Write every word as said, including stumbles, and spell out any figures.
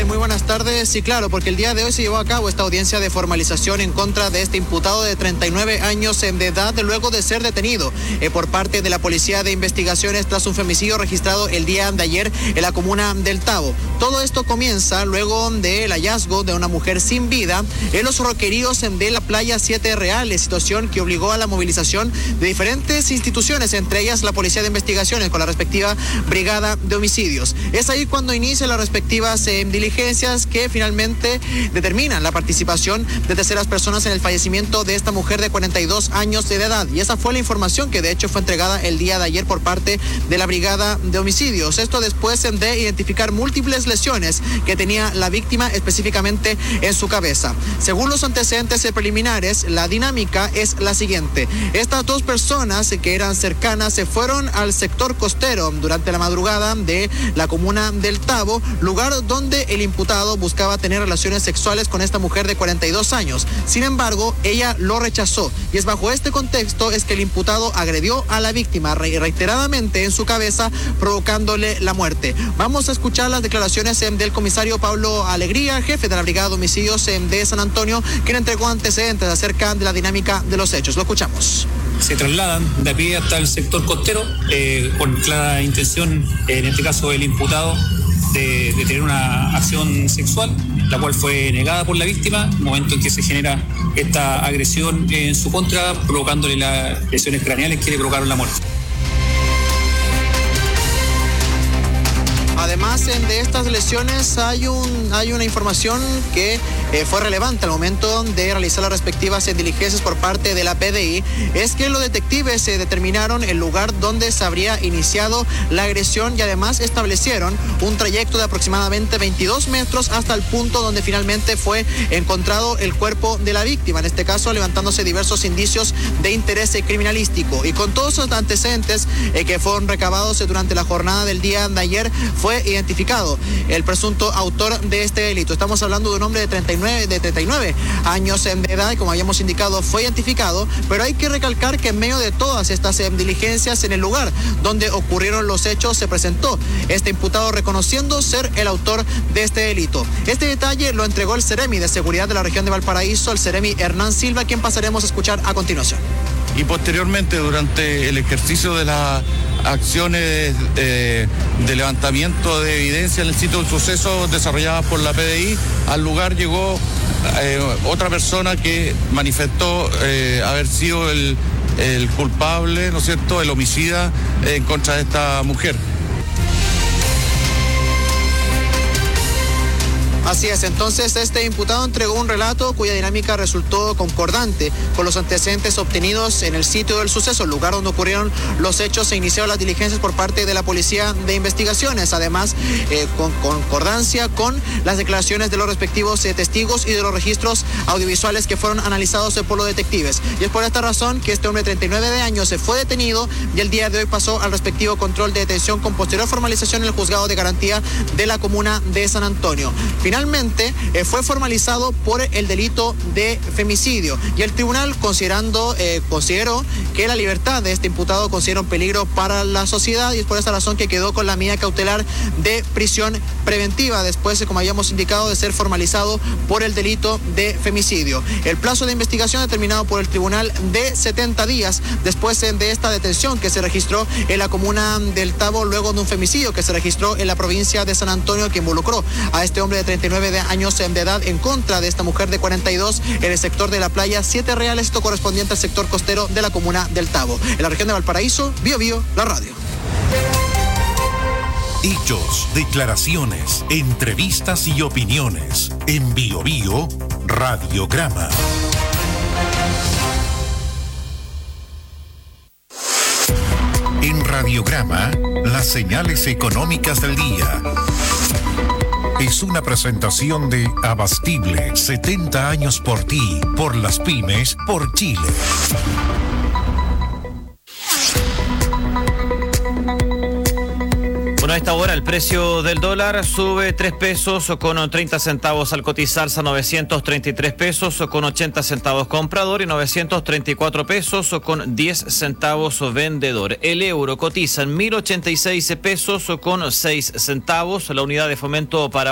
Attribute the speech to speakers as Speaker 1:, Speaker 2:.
Speaker 1: tal? Muy buenas tardes. Sí, claro, porque el día de hoy se llevó a cabo esta audiencia de formalización en contra de este imputado de treinta y nueve años de edad, luego de ser detenido eh, por parte de la Policía de Investigaciones tras un femicidio registrado el día de ayer en la comuna del Tabo. Todo esto comienza luego del hallazgo de una mujer sin vida en los roqueríos de la playa Siete Reales, situación que obligó a la movilización de diferentes instituciones, entre ellas la Policía de Investigaciones con la respectiva Brigada de Homicidios. Es ahí cuando inicia las respectivas eh, diligencias que finalmente determinan la participación de terceras personas en el fallecimiento de esta mujer de cuarenta y dos años de edad. Y esa fue la información que de hecho fue entregada el día de ayer por parte de la Brigada de Homicidios. Esto después de identificar múltiples lesiones que tenía la víctima específicamente en su cabeza. Según los antecedentes preliminares, la dinámica es la siguiente. Estas dos personas que eran cercanas se fueron al sector costero durante la madrugada de la comuna del Tabo, lugar donde el imputado buscaba tener relaciones sexuales con esta mujer de cuarenta y dos años. Sin embargo, ella lo rechazó y es bajo este contexto es que el imputado agredió a la víctima reiteradamente en su cabeza, provocándole la muerte. Vamos a escuchar las declaraciones del comisario Pablo Alegría, jefe de la Brigada de Homicidios de San Antonio, quien entregó antecedentes acerca de la dinámica de los hechos. Lo escuchamos.
Speaker 2: Se trasladan de a pie hasta el sector costero eh, con clara intención, en este caso del imputado, de, de tener una acción sexual, la cual fue negada por la víctima, momento en que se genera esta agresión en su contra, provocándole las lesiones craneales que le provocaron la muerte.
Speaker 1: Además de estas lesiones hay un hay una información que eh, fue relevante al momento de realizar las respectivas eh, diligencias por parte de la P D I, es que los detectives se eh, determinaron el lugar donde se habría iniciado la agresión y además establecieron un trayecto de aproximadamente veintidós metros hasta el punto donde finalmente fue encontrado el cuerpo de la víctima, en este caso levantándose diversos indicios de interés eh, criminalístico. Y con todos los antecedentes eh, que fueron recabados eh, durante la jornada del día de ayer, fue identificado el presunto autor de este delito. Estamos hablando de un hombre de treinta y nueve años de edad y, como habíamos indicado, fue identificado, pero hay que recalcar que en medio de todas estas eh, diligencias en el lugar donde ocurrieron los hechos se presentó este imputado reconociendo ser el autor de este delito. Este detalle lo entregó el Ceremi de Seguridad de la región de Valparaíso, el Ceremi Hernán Silva, quien pasaremos a escuchar a continuación.
Speaker 3: Y posteriormente, durante el ejercicio de las acciones eh, de levantamiento de evidencia en el sitio del suceso desarrolladas por la P D I, al lugar llegó eh, otra persona que manifestó eh, haber sido el, el culpable, ¿no es cierto?, el homicida eh, en contra de esta mujer.
Speaker 1: Así es, entonces este imputado entregó un relato cuya dinámica resultó concordante con los antecedentes obtenidos en el sitio del suceso, el lugar donde ocurrieron los hechos. Se iniciaron las diligencias por parte de la Policía de Investigaciones, además eh, con concordancia con las declaraciones de los respectivos eh, testigos y de los registros audiovisuales que fueron analizados eh, por los detectives. Y es por esta razón que este hombre de treinta y nueve de años se fue detenido y el día de hoy pasó al respectivo control de detención con posterior formalización en el juzgado de garantía de la comuna de San Antonio. Finalmente eh, fue formalizado por el delito de femicidio y el tribunal considerando eh, consideró que la libertad de este imputado considera un peligro para la sociedad y es por esta razón que quedó con la medida cautelar de prisión preventiva después, como habíamos indicado, de ser formalizado por el delito de femicidio. El plazo de investigación determinado por el tribunal de setenta días después de esta detención que se registró en la comuna del Tabo luego de un femicidio que se registró en la provincia de San Antonio que involucró a este hombre de treinta y nueve años de edad en contra de esta mujer de cuarenta y dos en el sector de la playa Siete Reales, esto correspondiente al sector costero de la comuna del Tabo. En la región de Valparaíso, Bio Bio, la radio.
Speaker 4: Hechos, declaraciones, entrevistas y opiniones. En Bio Bio, Radiograma. En Radiograma, las señales económicas del día. Es una presentación de Abastible, setenta años por ti, por las pymes, por Chile.
Speaker 5: Bueno, a esta hora el precio del dólar sube tres pesos con treinta centavos al cotizarse a novecientos treinta y tres pesos con ochenta centavos comprador y novecientos treinta y cuatro pesos con diez centavos vendedor. El euro cotiza en mil ochenta y seis pesos con seis centavos. La unidad de fomento para